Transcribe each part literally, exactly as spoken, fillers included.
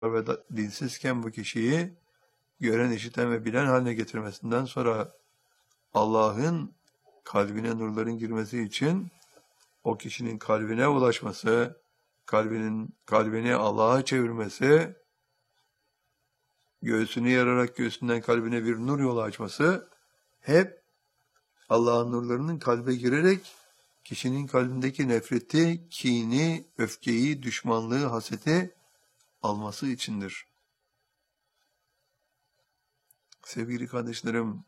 ve da- dinsizken bu kişiyi gören, işiten ve bilen haline getirmesinden sonra Allah'ın kalbine nurların girmesi için o kişinin kalbine ulaşması, kalbinin kalbini Allah'a çevirmesi, göğsünü yararak göğsünden kalbine bir nur yolu açması hep Allah'ın nurlarının kalbe girerek kişinin kalbindeki nefreti, kini, öfkeyi, düşmanlığı, haseti alması içindir. Sevgili kardeşlerim,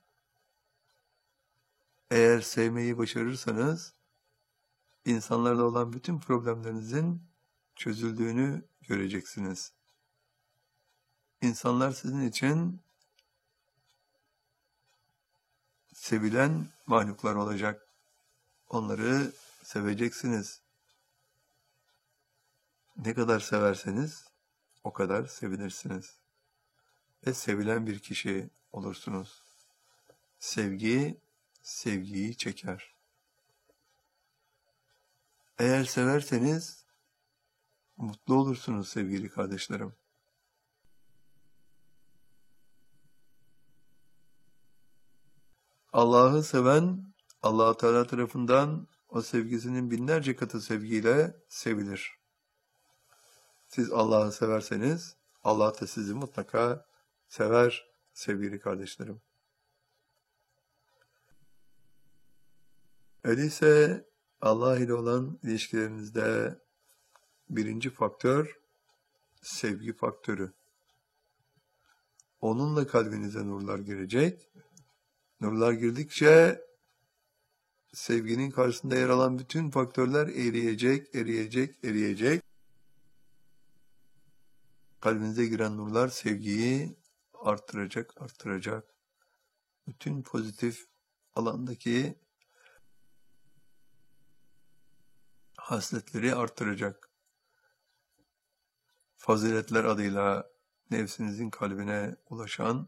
eğer sevmeyi başarırsanız insanlarla olan bütün problemlerinizin çözüldüğünü göreceksiniz. İnsanlar sizin için sevilen mahluklar olacak. Onları seveceksiniz. Ne kadar severseniz o kadar sevilirsiniz. Ve sevilen bir kişi olursunuz. Sevgi, sevgiyi çeker. Eğer severseniz mutlu olursunuz sevgili kardeşlerim. Allah'ı seven, Allah Teala tarafından o sevgisinin binlerce katı sevgiyle sevilir. Siz Allah'ı severseniz, Allah da sizi mutlaka sever sevgili kardeşlerim. Öyleyse Allah ile olan ilişkilerinizde birinci faktör sevgi faktörü. Onunla kalbinize nurlar girecek. Nurlar girdikçe sevginin karşısında yer alan bütün faktörler eriyecek, eriyecek, eriyecek. Kalbinize giren nurlar sevgiyi arttıracak, arttıracak. Bütün pozitif alandaki hasletleri arttıracak. Faziletler adıyla nefsinizin kalbine ulaşan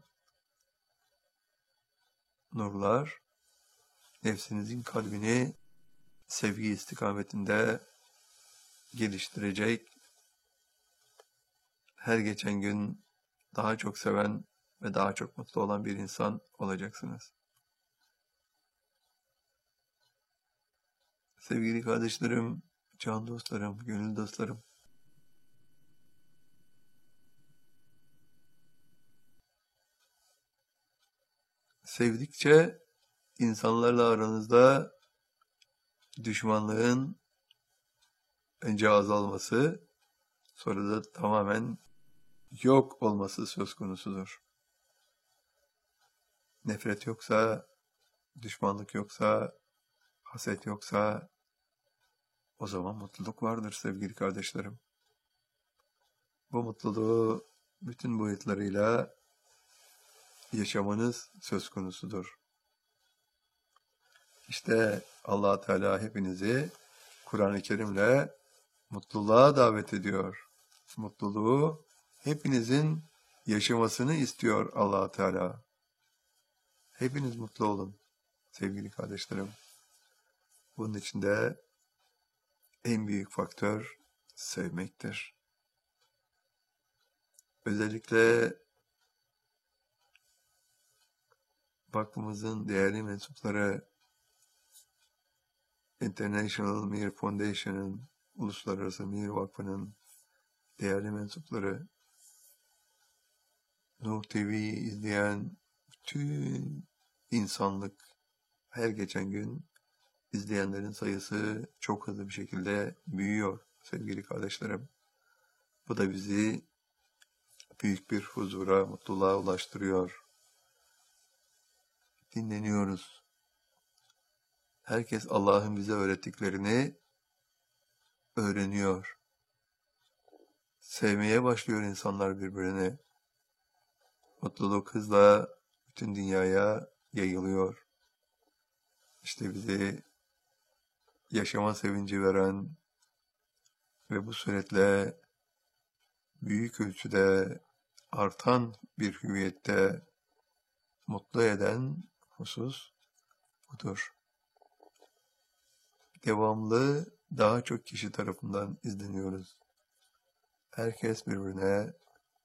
nurlar, nefsinizin kalbini sevgi istikametinde geliştirecek, her geçen gün daha çok seven ve daha çok mutlu olan bir insan olacaksınız. Sevgili kardeşlerim, can dostlarım, gönül dostlarım, sevdikçe insanlarla aranızda düşmanlığın önce azalması, sonra da tamamen yok olması söz konusudur. Nefret yoksa, düşmanlık yoksa, haset yoksa o zaman mutluluk vardır sevgili kardeşlerim. Bu mutluluğu bütün boyutlarıyla yaşamanız söz konusudur. İşte Allah Teala hepinizi Kur'an-ı Kerim'le mutluluğa davet ediyor. Mutluluğu hepinizin yaşamasını istiyor Allah Teala. Hepiniz mutlu olun sevgili kardeşlerim. Bunun için de en büyük faktör sevmektir. Özellikle vakfımızın değerli mensupları, International Mir Foundation'ın, Uluslararası Mir Vakfı'nın değerli mensupları, Nur T V'yi izleyen bütün insanlık, her geçen gün izleyenlerin sayısı çok hızlı bir şekilde büyüyor sevgili kardeşlerim. Bu da bizi büyük bir huzura, mutluluğa ulaştırıyor. Dinleniyoruz. Herkes Allah'ın bize öğrettiklerini öğreniyor. Sevmeye başlıyor insanlar birbirini. Mutluluk hızla bütün dünyaya yayılıyor. İşte bizi yaşama sevinci veren ve bu suretle büyük ölçüde artan bir hüviyette mutlu eden husus budur. Devamlı daha çok kişi tarafından izleniyoruz. Herkes birbirine